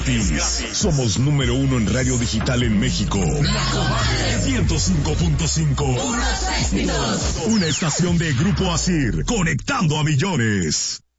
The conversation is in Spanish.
Somos número 1 en radio digital en México. La Comadre 105.5. Una estación de Grupo Asir, conectando a millones.